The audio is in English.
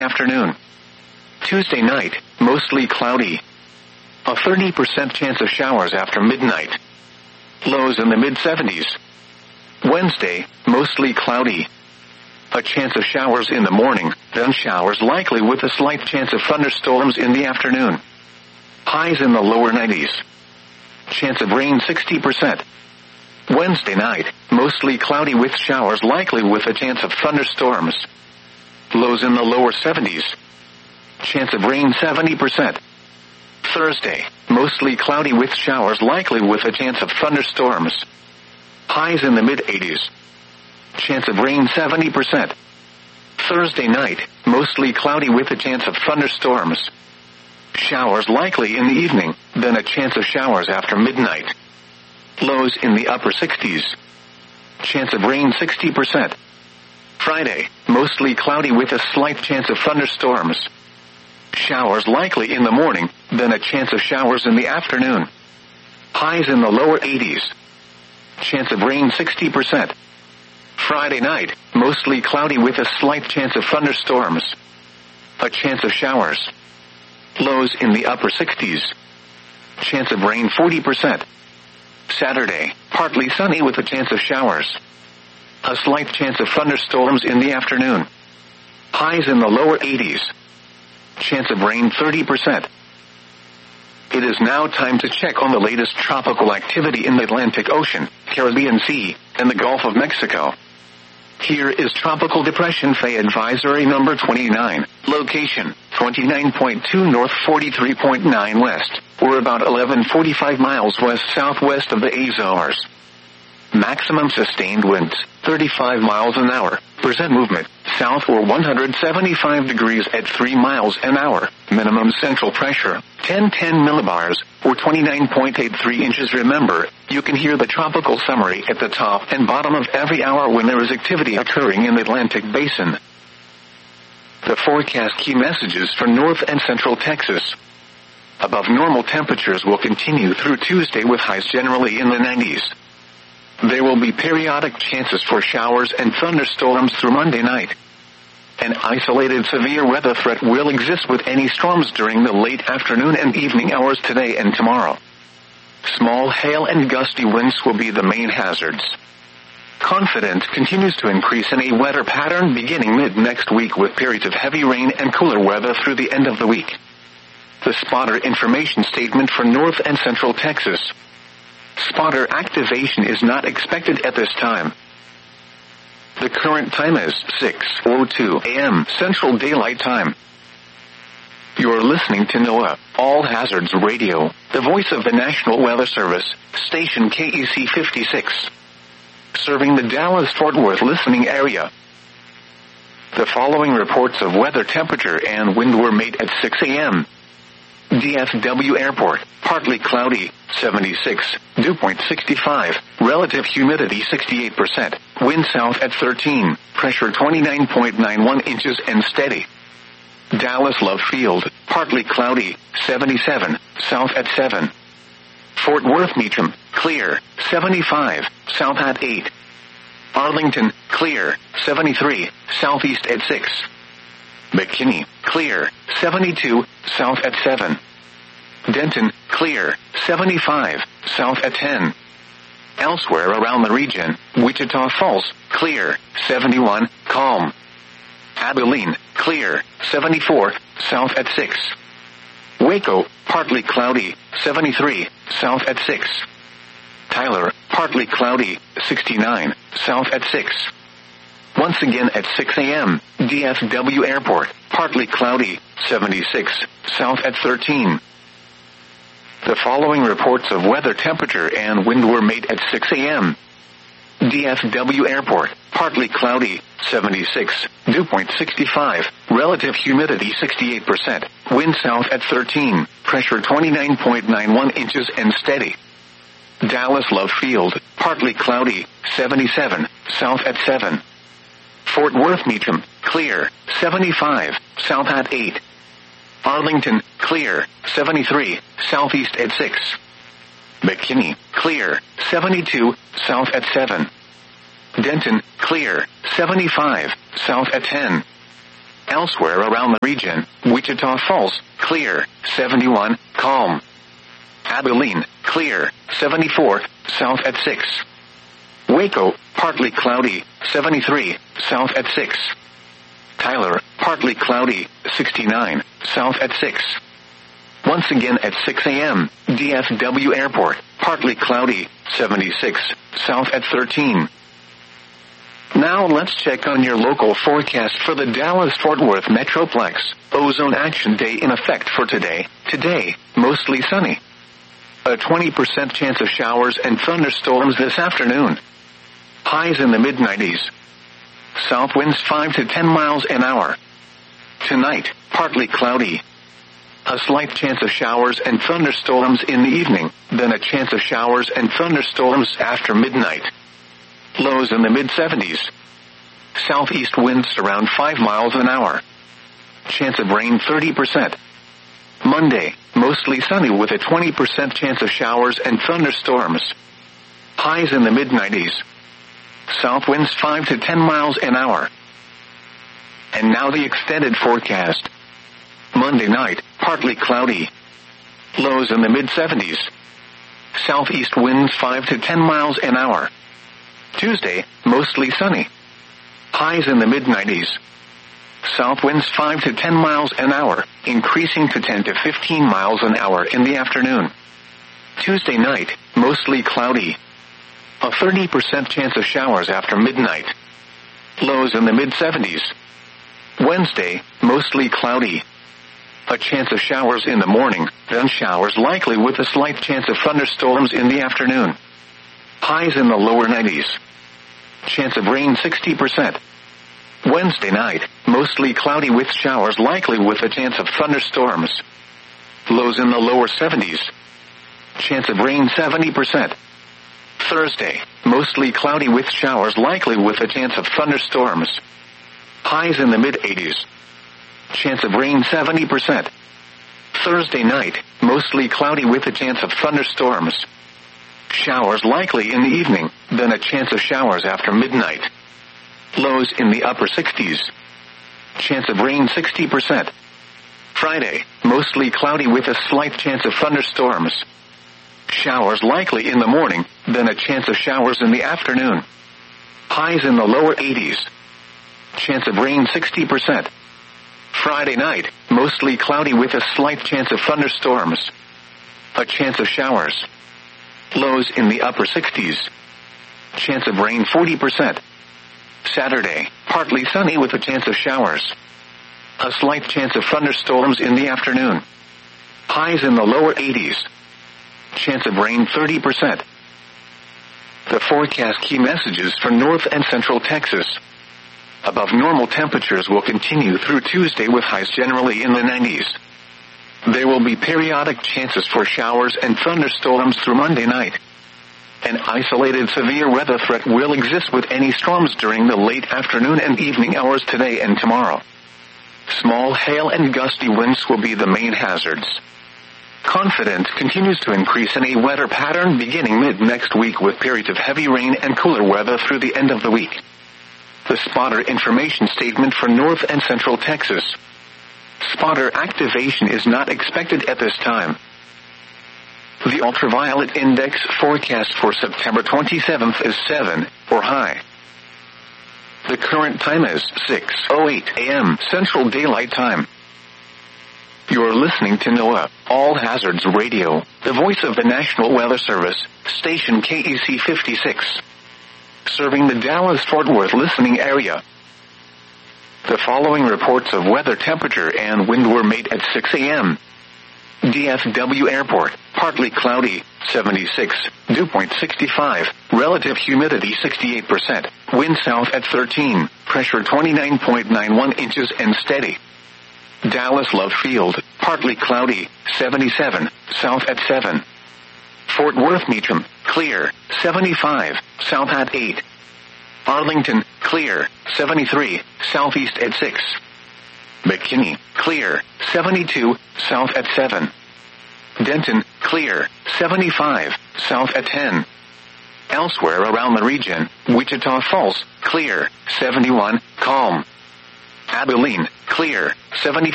afternoon. Tuesday night, mostly cloudy. A 30% chance of showers after midnight. Lows in the mid-70s. Wednesday, mostly cloudy. A chance of showers in the morning, then showers likely with a slight chance of thunderstorms in the afternoon. Highs in the lower 90s. Chance of rain 60%. Wednesday night, mostly cloudy with showers likely with a chance of thunderstorms. Lows in the lower 70s. Chance of rain 70%. Thursday, mostly cloudy with showers likely with a chance of thunderstorms. Highs in the mid-80s. Chance of rain 70%. Thursday night, mostly cloudy with a chance of thunderstorms. Showers likely in the evening, then a chance of showers after midnight. Lows in the upper 60s. Chance of rain 60%. Friday, mostly cloudy with a slight chance of thunderstorms. Showers likely in the morning, then a chance of showers in the afternoon. Highs in the lower 80s. Chance of rain 60%. Friday night, mostly cloudy with a slight chance of thunderstorms. A chance of showers. Lows in the upper 60s. Chance of rain 40%. Saturday, partly sunny with a chance of showers. A slight chance of thunderstorms in the afternoon. Highs in the lower 80s. Chance of rain 30%. It is now time to check on the latest tropical activity in the Atlantic Ocean, Caribbean Sea, and the Gulf of Mexico. Here is Tropical Depression Faye Advisory number 29. Location, 29.2 north 43.9 west, or about 1145 miles west-southwest of the Azores. Maximum sustained winds, 35 miles an hour. Percent movement, south or 175 degrees at 3 miles an hour. Minimum central pressure, 1010 millibars, or 29.83 inches. Remember, you can hear the tropical summary at the top and bottom of every hour when there is activity occurring in the Atlantic Basin. The forecast key messages for North and Central Texas. Above normal temperatures will continue through Tuesday with highs generally in the 90s. There will be periodic chances for showers and thunderstorms through Monday night. An isolated severe weather threat will exist with any storms during the late afternoon and evening hours today and tomorrow. Small hail and gusty winds will be the main hazards. Confidence continues to increase in a wetter pattern beginning mid-next week with periods of heavy rain and cooler weather through the end of the week. The spotter information statement for North and Central Texas. Spotter activation is not expected at this time. The current time is 6:02 a.m. Central Daylight Time. You're listening to NOAA, All Hazards Radio, the voice of the National Weather Service, station KEC 56. Serving the Dallas-Fort Worth listening area. The following reports of weather temperature and wind were made at 6 a.m. DFW Airport, partly cloudy, 76, dew point 65, relative humidity 68%, wind south at 13, pressure 29.91 inches and steady. Dallas Love Field, partly cloudy, 77, south at 7. Fort Worth Meacham, clear, 75, south at 8. Arlington, clear, 73, southeast at 6. McKinney, clear, 72, south at 7. Denton, clear, 75, south at 10. Elsewhere around the region, Wichita Falls, clear, 71, calm. Abilene, clear, 74, south at 6. Waco, partly cloudy, 73, south at 6. Tyler, partly cloudy, 69, south at 6. Once again at 6 a.m., DFW Airport, partly cloudy, 76, south at 13. The following reports of weather temperature and wind were made at 6 a.m. DFW Airport, partly cloudy, 76, dew point 65, relative humidity 68%, wind south at 13, pressure 29.91 inches and steady. Dallas Love Field, partly cloudy, 77, south at 7. Fort Worth Meacham, clear, 75, south at 8. Arlington, clear, 73, southeast at 6. McKinney, clear, 72, south at 7. Denton, clear, 75, south at 10. Elsewhere around the region, Wichita Falls, clear, 71, calm. Abilene, clear, 74, south at 6. Waco, partly cloudy, 73, south at 6. Tyler, partly cloudy, 69, south at 6. Once again at 6 a.m., DFW Airport, partly cloudy, 76, south at 13. Now let's check on your local forecast for the Dallas-Fort Worth Metroplex. Ozone Action Day in effect for today. Today, mostly sunny. A 20% chance of showers and thunderstorms this afternoon. Highs in the mid-90s. South winds 5 to 10 miles an hour. Tonight, partly cloudy. A slight chance of showers and thunderstorms in the evening, then a chance of showers and thunderstorms after midnight. Lows in the mid-70s. Southeast winds around 5 miles an hour. Chance of rain 30%. Monday, mostly sunny with a 20% chance of showers and thunderstorms. Highs in the mid-90s. South winds 5 to 10 miles an hour. And now the extended forecast. Monday night, partly cloudy. Lows in the mid-70s. Southeast winds 5 to 10 miles an hour. Tuesday, mostly sunny. Highs in the mid-90s. South winds 5 to 10 miles an hour, increasing to 10 to 15 miles an hour in the afternoon. Tuesday night, mostly cloudy. A 30% chance of showers after midnight. Lows in the mid-70s. Wednesday, mostly cloudy. A chance of showers in the morning, then showers likely with a slight chance of thunderstorms in the afternoon. Highs in the lower 90s. Chance of rain 60%. Wednesday night, mostly cloudy with showers likely with a chance of thunderstorms. Lows in the lower 70s. Chance of rain 70%. Thursday, mostly cloudy with showers likely with a chance of thunderstorms. Highs in the mid-80s. Chance of rain 70%. Thursday night, mostly cloudy with a chance of thunderstorms. Showers likely in the evening, then a chance of showers after midnight. Lows in the upper 60s. Chance of rain 60%. Friday, mostly cloudy with a slight chance of thunderstorms. Showers likely in the morning, then a chance of showers in the afternoon. Highs in the lower 80s. Chance of rain 60%. Friday night, mostly cloudy with a slight chance of thunderstorms. A chance of showers. Lows in the upper 60s. Chance of rain 40%. Saturday, partly sunny with a chance of showers. A slight chance of thunderstorms in the afternoon. Highs in the lower 80s. Chance of rain 30%. The forecast key messages for North and Central Texas. Above normal temperatures will continue through Tuesday with highs generally in the 90s. There will be periodic chances for showers and thunderstorms through Monday night. An isolated severe weather threat will exist with any storms during the late afternoon and evening hours today and tomorrow. Small hail and gusty winds will be the main hazards. Confidence continues to increase in a weather pattern beginning mid-next week with periods of heavy rain and cooler weather through the end of the week. The spotter information statement for North and Central Texas. Spotter activation is not expected at this time. The ultraviolet index forecast for September 27th is 7, or high. The current time is 6:08 a.m. Central Daylight Time. You're listening to NOAA, All Hazards Radio, the voice of the National Weather Service, station KEC 56. Serving the Dallas-Fort Worth listening area. The following reports of weather temperature and wind were made at 6 a.m. DFW Airport, partly cloudy, 76, dew point 65, relative humidity 68%, wind south at 13, pressure 29.91 inches and steady. Dallas Love Field, partly cloudy, 77, south at 7. Fort Worth Meacham, clear, 75, south at 8. Arlington, clear, 73, southeast at 6. McKinney, clear, 72, south at 7. Denton, clear, 75, south at 10. Elsewhere around the region, Wichita Falls, clear, 71, calm. Abilene, clear, 70.